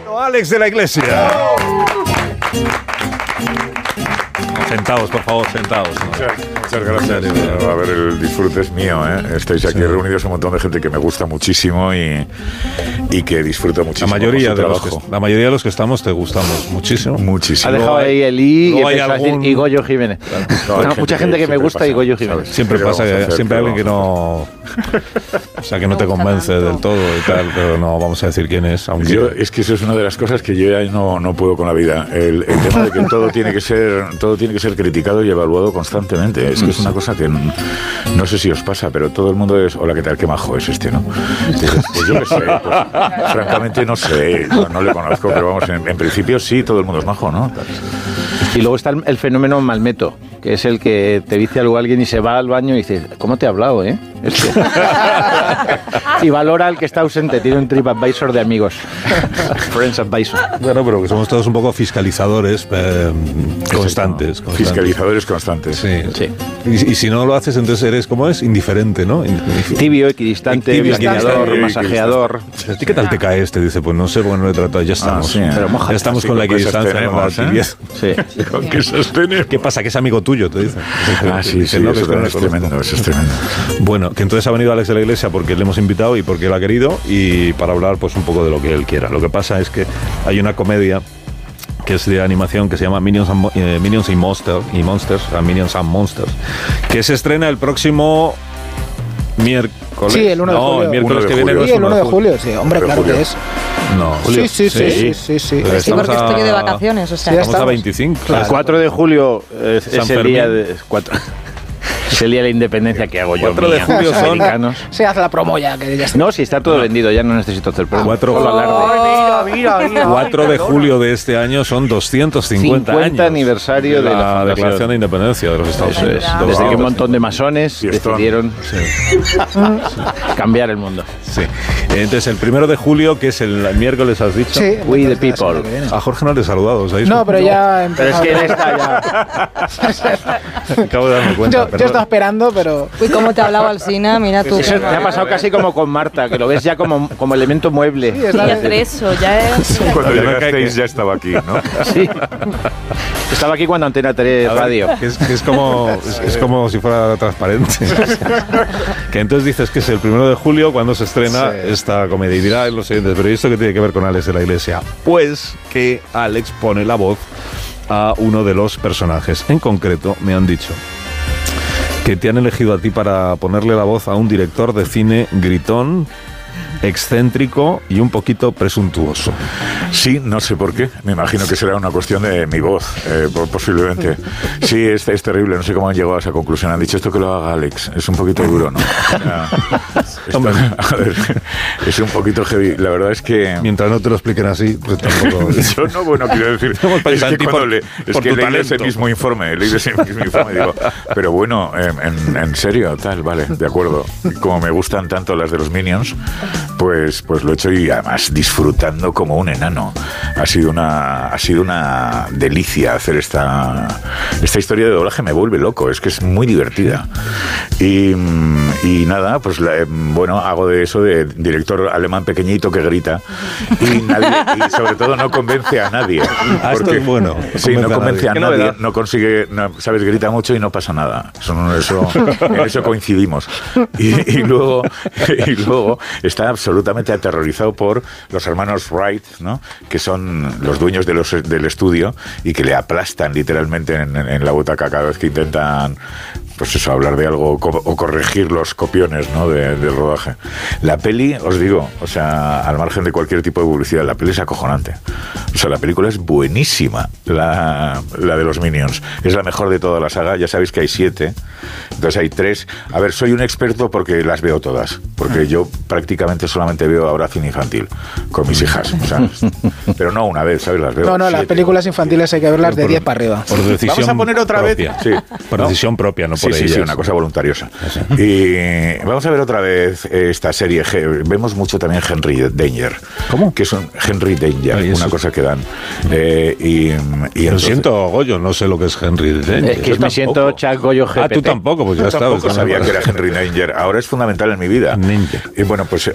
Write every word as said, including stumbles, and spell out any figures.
Alex de la Iglesia. Sentados, por favor, sentados. ¿no? Muchas, muchas gracias. A ver, el disfrute es mío, ¿eh? Estáis aquí sí. reunidos un montón de gente que me gusta muchísimo y, y que disfruta muchísimo. La mayoría, de los que, la mayoría de los que estamos te gustamos muchísimo. Muchísimo. Ha dejado ahí el I y, hay algún... y Goyo Jiménez. No, no, mucha gente que me gusta pasa, y Goyo Jiménez. Siempre pasa, que, siempre hay alguien que no... O sea, que no te convence del todo y tal, pero no vamos a decir quién es. Aunque... Yo, es que eso es una de las cosas que yo ya no, no puedo con la vida. El, el tema de que todo tiene que ser todo tiene que ser criticado y evaluado constantemente. Es que es una cosa que no, no sé si os pasa, pero todo el mundo es, hola, ¿qué tal? Qué majo es este, ¿no? Dices, pues yo qué sé, pues, francamente no sé, no, no le conozco, pero vamos, en, en principio sí, todo el mundo es majo, ¿no? Y luego está el, el fenómeno Malmeto, que es el que te dice algo a alguien y se va al baño y dice, ¿cómo te he hablado, eh? Este. Y valora al que está ausente, tiene un TripAdvisor de amigos. Friends Advisor. Bueno, pero que somos todos un poco fiscalizadores eh, constantes, constantes. Fiscalizadores constantes. Sí. sí. Y, y si no lo haces, entonces eres, ¿cómo es? Indiferente, ¿no? Tibio, equidistante, maquillador, masajeador. ¿Y qué tal te cae este? Dice, pues no sé, porque no le trato, ya estamos. Ah, sí, pero moja, ya estamos con la equidistancia, ¿no? La tibieza. Sí. ¿Con qué sostenes? ¿Qué pasa? Que es amigo tuyo, te dicen. Ah, sí, sí, no, eso, es, es tremendo, eso es tremendo. Bueno, que entonces ha venido Alex de la Iglesia porque le hemos invitado y porque él ha querido y para hablar pues un poco de lo que él quiera. Lo que pasa es que hay una comedia que es de animación que se llama Minions and, eh, Minions y, Monster, y Monsters, uh, Minions and Monsters, que se estrena el próximo miércoles. Sí, el uno de no, julio. el miércoles que viene. Sí, el uno de julio, sí. Hombre, claro julio. que es. No, Julio. Sí, sí, sí, sí, sí, sí. Sí, porque estoy de vacaciones, o sea. Sí, estamos a veinticinco. Claro. El cuatro de julio es, es el día de... cuatro Es el día de la independencia que hago yo. cuatro de julio son americanos. Se hace la promo ya. Que ya está. No, si está todo vendido, ya no necesito hacer promo. cuatro de julio de este año son doscientos cincuenta años. Aniversario de la, la Declaración de Independencia de los Estados Unidos. Es, desde que un montón de masones decidieron sí. cambiar el mundo. Sí. Entonces, el primero de julio, que es el miércoles, has dicho. Sí, We the People. A Jorge no le he saludado. ¿Sabéis? No, pero ya empezó. Pero es que él está ya. Acabo de darme cuenta. Yo, yo estaba esperando, pero. Uy, cómo te hablaba Alsina, mira tú. Eso te ha pasado casi como con Marta, que lo ves ya como, como elemento mueble. Sí, es hacer eso, ya es. Cuando llegasteis ya estaba aquí, ¿no? Sí. Estaba aquí cuando Antena tres Radio. Que es, que es, como, es, es como si fuera transparente. Que entonces dices que es el primero de julio cuando se estrena sí. esta comedia. Y dirá los siguientes, pero ¿y esto qué tiene que ver con Alex de la Iglesia? Pues que Alex pone la voz a uno de los personajes. En concreto, me han dicho que te han elegido a ti para ponerle la voz a un director de cine gritón, excéntrico y un poquito presuntuoso. Sí, no sé por qué. Me imagino que será una cuestión de mi voz, eh, posiblemente. Sí, es, es terrible. No sé cómo han llegado a esa conclusión. Han dicho esto que lo haga Alex. Es un poquito duro, ¿no? O sea, esto, a ver, es un poquito heavy. La verdad es que... Mientras no te lo expliquen así, pues tampoco... Yo no, bueno, quiero decir... Es que cuando le, es que leí ese mismo informe, leí ese mismo informe, digo, pero bueno, en, en serio, tal, vale, de acuerdo. Como me gustan tanto las de los Minions, pues, pues lo he hecho y además disfrutando como un enano. Ha sido una, ha sido una delicia hacer esta, esta historia de doblaje. Me vuelve loco, es que es muy divertida. Y, y nada, pues la, bueno, hago de eso de director alemán pequeñito que grita y, nadie, y sobre todo no convence a nadie. Porque, es bueno. Sí, no convence a nadie, no consigue, no, sabes, grita mucho y no pasa nada. Eso, eso, en eso coincidimos. Y, y luego, y luego está absolutamente aterrorizado por los hermanos Wright, ¿no? Que son los dueños de los, del estudio y que le aplastan literalmente en, en la butaca cada vez que intentan, pues eso, hablar de algo o corregir los copiones, ¿no? de, del rodaje. La peli, os digo, o sea, al margen de cualquier tipo de publicidad, la peli es acojonante. O sea, la película es buenísima, la, la de los Minions. Es la mejor de toda la saga. Ya sabéis que hay siete, entonces hay tres. A ver, soy un experto porque las veo todas, porque yo prácticamente solamente veo ahora cine infantil con mis hijas. O sea, pero no una vez, ¿sabes? Las veo. No, no, siete. Las películas infantiles hay que verlas de diez para arriba. Por decisión Vamos a poner otra propia. vez. Sí. Por ¿no? decisión propia, no sí, por sí, ellas. Sí, una cosa voluntariosa. Y vamos a ver otra vez esta serie. Vemos mucho también Henry Danger. ¿Cómo? Que es un Henry Danger, Ay, una cosa que dan. Eh, y, y Lo entonces, siento, Goyo, no sé lo que es Henry Danger. Es que yo me siento Chuck Goyo G P T. Ah, tú tampoco, pues ya yo está. Tampoco sabía que era Henry Danger. Ahora es fundamental en mi vida. Ninja. Y bueno, pues